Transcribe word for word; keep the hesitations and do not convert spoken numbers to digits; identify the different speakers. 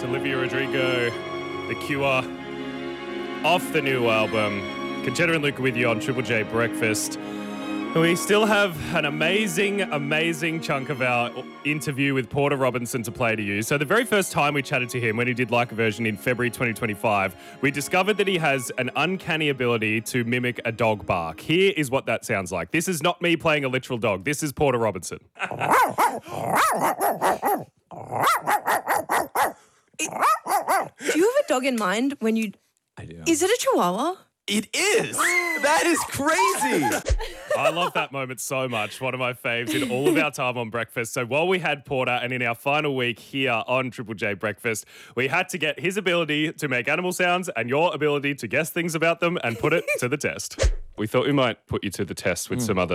Speaker 1: Olivia Rodrigo, The Cure, off the new album. Conchetta and Luca with you on Triple J Breakfast. We still have an amazing, amazing chunk of our interview with Porter Robinson to play to you. So the very first time we chatted to him, when he did Like a Version in February twenty twenty-five, we discovered that he has an uncanny ability to mimic a dog bark. Here is what that sounds like. This is not me playing a literal dog. This is Porter Robinson.
Speaker 2: Do you have a dog in mind when you...
Speaker 3: I do.
Speaker 2: Is it a chihuahua?
Speaker 3: It is. That is crazy.
Speaker 1: I love that moment so much. One of my faves in all of our time on Breakfast. So while we had Porter and in our final week here on Triple J Breakfast, we had to get his ability to make animal sounds and your ability to guess things about them and put it to the test. We thought we might put you to the test with mm. some other